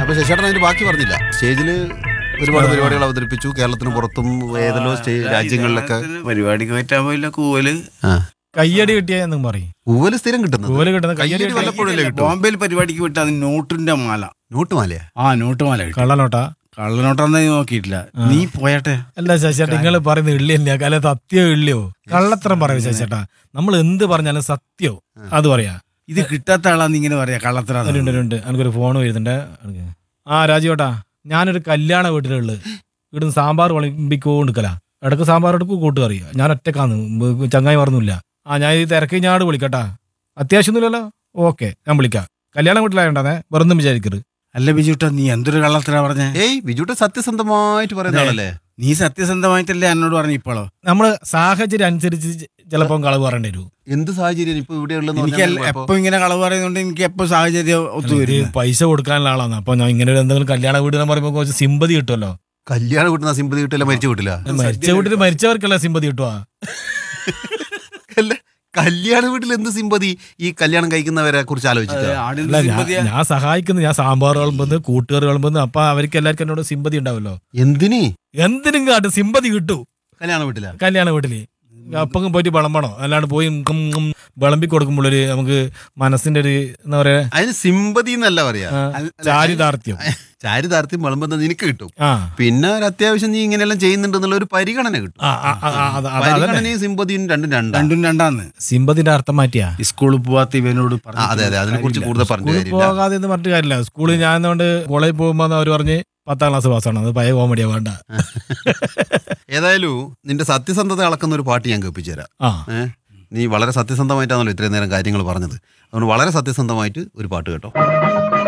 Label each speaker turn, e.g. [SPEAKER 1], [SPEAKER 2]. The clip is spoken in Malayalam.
[SPEAKER 1] അപ്പൊ ശശിയേട്ടൻ അതിന് ബാക്കി പറഞ്ഞില്ല. സ്റ്റേജില് ഒരുപാട് പരിപാടികൾ അവതരിപ്പിച്ചു, കേരളത്തിന് പുറത്തും ഏതെല്ലോ രാജ്യങ്ങളിലൊക്കെ.
[SPEAKER 2] പരിപാടിക്ക് പറ്റാൻ പോയില്ല. കൂവല്
[SPEAKER 3] കയ്യടി കിട്ടിയെന്നും പറയും.
[SPEAKER 1] കൂവല് സ്ഥിരം കിട്ടുന്നത്.
[SPEAKER 3] കൂവല് കിട്ടുന്ന
[SPEAKER 1] കയ്യടി വല്ലപ്പോഴല്ലേ കിട്ടും.
[SPEAKER 2] ബോംബെയിൽ പരിപാടിക്ക് വിട്ട അത് നോട്ടിന്റെ മാല.
[SPEAKER 1] നോട്ടുമാലയാ?
[SPEAKER 2] നോട്ടുമാല.
[SPEAKER 3] കള്ളനോട്ടാ?
[SPEAKER 2] കള്ളനോട്ടാന്ന് നോക്കിയിട്ടില്ല. നീ പോയാട്ടെ.
[SPEAKER 3] അല്ല ശശിയേട്ടാ, നിങ്ങൾ പറയുന്നത് ഇള്ളിയല്ല, അല്ലെ സത്യം ഇള്ളിയോ? കള്ളത്തരം പറയൂ ശശിയേട്ടാ. നമ്മൾ എന്ത് പറഞ്ഞാലും സത്യോ അത് പറയാ.
[SPEAKER 2] ഇത് കിട്ടാത്ത ആളാന്ന് ഇങ്ങനെ പറയാ കള്ളത്തര.
[SPEAKER 3] എനിക്കൊരു ഫോൺ വരുന്നുണ്ട്. രാജീവേട്ടാ, ഞാനൊരു കല്യാണ വീട്ടിലുള്ളത്. ഇവിടുന്ന് സാമ്പാർ വിളമ്പിക്കോണ്ടിക്കല. ഇടക്ക് സാമ്പാർ എടുക്കും, കൂട്ടുകറി. ഞാൻ ഒറ്റക്കാന്ന്, ചങ്ങായി പറഞ്ഞില്ല. ഞാൻ ഈ തിരക്ക് ഞാട് വിളിക്കട്ടാ. അത്യാവശ്യമൊന്നുമില്ലല്ലോ. ഓക്കെ, ഞാൻ വിളിക്കാം. കല്യാണ വീട്ടിലായോണ്ടാന്നേ, വെറുതെ വിചാരിക്കരുത്.
[SPEAKER 2] അല്ല ബിജുട്ടാ, നീ എന്തൊരു കള്ളത്തര പറഞ്ഞേ?
[SPEAKER 1] ബിജുട്ട സത്യസന്ധമായിട്ട് പറയുന്നതാണല്ലേ.
[SPEAKER 2] നീ സത്യസന്ധമായിട്ടല്ലേ എന്നോട് പറഞ്ഞു. ഇപ്പോഴോ
[SPEAKER 3] നമ്മള് സാഹചര്യം അനുസരിച്ച് ചിലപ്പോ കളവ് പറയേണ്ടി വരും.
[SPEAKER 1] എന്ത് സാഹചര്യം ഇപ്പൊ ഇവിടെ
[SPEAKER 2] എനിക്ക് എപ്പോ ഇങ്ങനെ കളവ് പറയുന്നോണ്ട് എനിക്ക് എപ്പോ സാഹചര്യം ഒത്തുവരും.
[SPEAKER 3] പൈസ കൊടുക്കാനുള്ള ആളാണ്. അപ്പൊ ഞാൻ ഇങ്ങനെ എന്തെങ്കിലും കല്യാണ വീട് പറയുമ്പോ കുറച്ച് സിമ്പതി കിട്ടുമല്ലോ.
[SPEAKER 1] കല്യാണ വീട്ടിൽ സിമ്പതി കിട്ടില്ല, മരിച്ച വീട്ടില്ല.
[SPEAKER 3] മരിച്ച വീട്ടിൽ മരിച്ചവർക്കല്ല സിമ്പതി കിട്ടുക.
[SPEAKER 1] അല്ല, കല്യാണ വീട്ടിൽ എന്ത് സിമ്പതി? ഈ കല്യാണം കഴിക്കുന്നവരെ കുറിച്ച് ആലോചിച്ചിട്ട്
[SPEAKER 3] ഞാൻ സഹായിക്കുന്നു. ഞാൻ സാമ്പാർ വിളമ്പുന്നു, കൂട്ടുകറി വിളമ്പുന്നു. അപ്പൊ അവർക്ക് എല്ലാവർക്കും എന്നോട് സിമ്പതി ഉണ്ടാവല്ലോ. എന്തിനും കാട്ടും സിമ്പതി കിട്ടൂ. കല്യാണ വീട്ടില് അപ്പം പോയിട്ട് വിളമ്പണോ? അല്ലാണ്ട് പോയി വിളമ്പി കൊടുക്കുമ്പോഴൊരു നമുക്ക് മനസ്സിന്റെ ഒരു എന്താ പറയാ,
[SPEAKER 1] അതിന് സിമ്പതി എന്നല്ല പറയാ, ചാരിതാർത്ഥ്യം വിളമ്പുന്നത് നിനക്ക് കിട്ടും. പിന്നെ ഒരു അത്യാവശ്യം നീ ഇങ്ങനെയെല്ലാം ചെയ്യുന്നുണ്ടെന്നുള്ള ഒരു പരിഗണന കിട്ടും. പരിഗണനയും സിമ്പതിയും രണ്ടും രണ്ടാന്ന്.
[SPEAKER 3] സിമ്പതിന്റെ അർത്ഥം മാറ്റിയാ
[SPEAKER 2] സ്കൂളിൽ പോവാത്ത ഇവനോട്.
[SPEAKER 1] അതെ, അതിനെ കുറിച്ച് കൂടുതൽ പറഞ്ഞു
[SPEAKER 3] പോകാതെ എന്ന് പറഞ്ഞിട്ട് കാര്യമില്ല. സ്കൂളിൽ ഞാൻ എന്തുകൊണ്ട് കോളേജിൽ പോകുമ്പോ അവർ പറഞ്ഞ് 10ാം ക്ലാസ് പാസ്സാണ്. അത് പഴയ കോമഡിയാ, വേണ്ട.
[SPEAKER 1] ഏതായാലും നിന്റെ സത്യസന്ധത അളക്കുന്ന ഒരു പാട്ട് ഞാൻ കേൾപ്പിച്ചു തരാം. നീ വളരെ സത്യസന്ധമായിട്ടാണല്ലോ ഇത്രയും നേരം കാര്യങ്ങൾ പറഞ്ഞത്. അതുകൊണ്ട് വളരെ സത്യസന്ധമായിട്ട് ഒരു പാട്ട് കേട്ടോ.